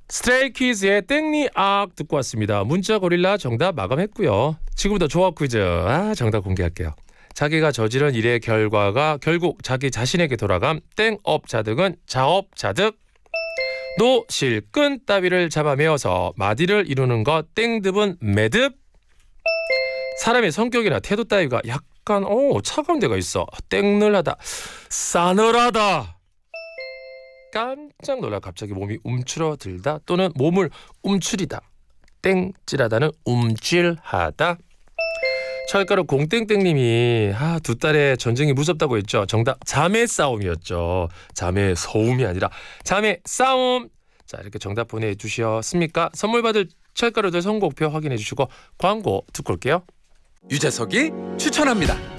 스트레이키즈의 땡리악 듣고 왔습니다. 문자 고릴라 정답 마감했고요. 지금부터 조합 퀴즈 정답 공개할게요. 자기가 저지른 일의 결과가 결국 자기 자신에게 돌아감. 땡업자득은 자업자득. 노실끈 따위를 잡아매어서 마디를 이루는 것. 땡듭은 매듭. 사람의 성격이나 태도 따위가 약간 차가운 데가 있어. 땡늘하다, 싸늘하다. 깜짝 놀라 갑자기 몸이 움츠러들다 또는 몸을 움츠리다. 땡찔하다는 움찔하다. 철가루 공땡땡님이 두 딸의 전쟁이 무섭다고 했죠. 정답 자매 싸움이었죠. 자매 소음이 아니라 자매 싸움. 자, 이렇게 정답 보내주셨습니까? 선물 받을 철가루들 선곡표 확인해 주시고 광고 듣고 올게요. 유재석이 추천합니다.